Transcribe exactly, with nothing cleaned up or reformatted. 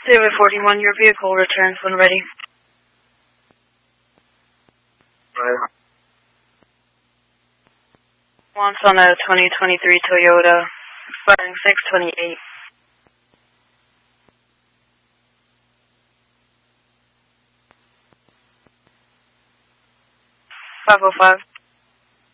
David forty-one, your vehicle returns when ready. Right. Wants on a twenty twenty-three Toyota, expiring six twenty-eight. five oh five.